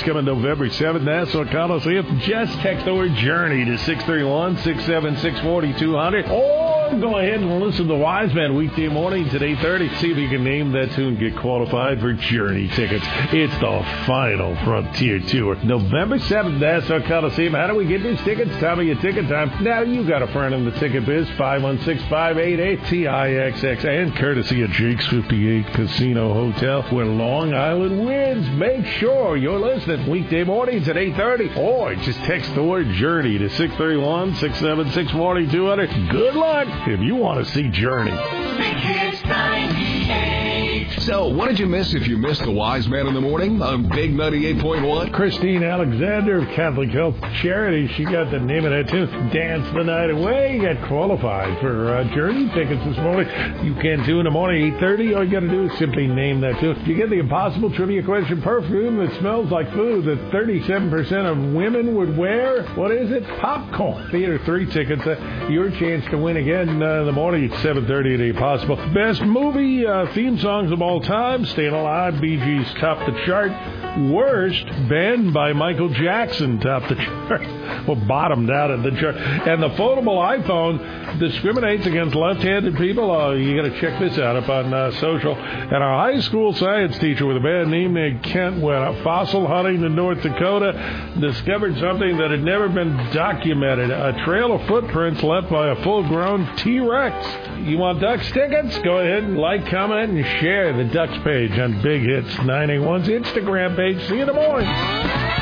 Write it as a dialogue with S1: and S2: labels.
S1: coming November 7th, Nassau Coliseum. Just text the word Journey to 631-676-4200. Or go ahead and listen to Wise Man weekday mornings at 8:30. See if you can name that tune, get qualified for Journey tickets. It's the final Frontier Tour. November 7th, Nassau Coliseum. How do we get these tickets? Tell me your ticket time. Now you got a friend in the ticket biz, 516-588-TIXX, and courtesy of Jake's 58 Casino Hotel, where Long Island wins. Make sure you're listening weekday mornings at 8:30, or just text the word Journey to 631-676-4200. Good luck if you want to see Journey.
S2: Big Hits 98.
S3: So, what did you miss if you missed the Wise Man in the Morning on Big 98.1?
S1: Christine Alexander of Catholic Health Charity, she got the name of that tune, Dance the Night Away. Got qualified for Journey tickets this morning. You can do in the morning, 8:30. All you got to do is simply name that tune. You get the impossible trivia question, perfume that smells like food that 37% of women would wear. What is it? Popcorn. Theater 3 tickets. Your chance to win again in the morning at 7:30 at The Impossible. Best movie theme songs of all time, Staying Alive, Bee Gees top the chart. Worst, Banned by Michael Jackson top the chart. Well, bottomed out of the chart. And the foldable iPhone discriminates against left-handed people. You got to check this out up on social. And a high school science teacher with a bad name named Kent went out fossil hunting in North Dakota, discovered something that had never been documented, a trail of footprints left by a full-grown T-Rex. You want Ducks tickets? Go ahead and like, comment, and share the Ducks page on Big Hits 981's Instagram page. See you in the morning.